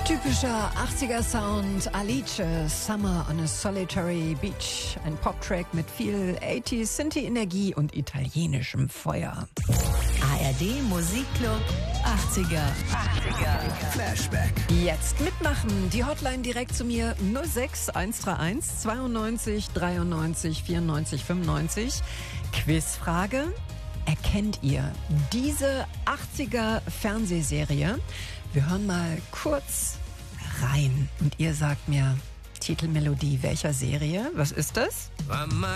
Typischer 80er Sound, Alice, Summer on a Solitary Beach. Ein Pop-Track mit viel 80s Synthie-Energie und italienischem Feuer. ARD Musikclub 80er Flashback. Jetzt mitmachen. Die Hotline direkt zu mir 06 131 92 93 94 95. Quizfrage. Erkennt ihr diese 80er Fernsehserie? Wir hören mal kurz rein und ihr sagt mir Titelmelodie welcher Serie? Was ist das?